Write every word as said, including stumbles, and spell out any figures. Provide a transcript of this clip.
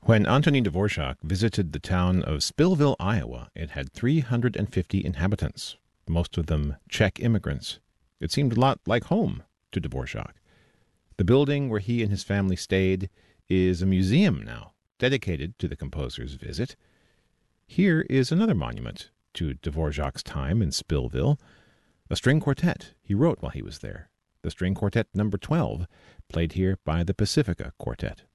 When Antonin Dvorak visited the town of Spillville, Iowa, it had three hundred fifty inhabitants, most of them Czech immigrants. It seemed a lot like home to Dvorak. The building where he and his family stayed is a museum now, dedicated to the composer's visit. Here is another monument to Dvorak's time in Spillville, a string quartet he wrote while he was there, the string quartet number twelve, played here by the Pacifica Quartet.